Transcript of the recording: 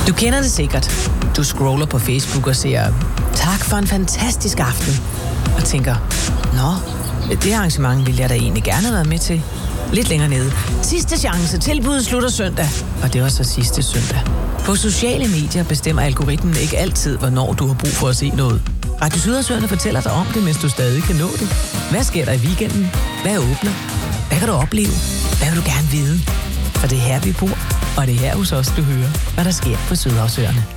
Du kender det sikkert. Du scroller på Facebook og ser, tak for en fantastisk aften. Og tænker, det arrangement ville jeg da egentlig gerne have været med til. Lidt længere nede. Sidste chance, tilbuddet slutter søndag. Og det var så sidste søndag. På sociale medier bestemmer algoritmen ikke altid, hvornår du har brug for at se noget. Radio Sydersøerne fortæller dig om det, mens du stadig kan nå det. Hvad sker der i weekenden? Hvad er åbent? Hvad kan du opleve? Hvad vil du gerne vide? For det er her, vi bor, og det er her hos os, du hører, hvad der sker på Sydhavsøerne.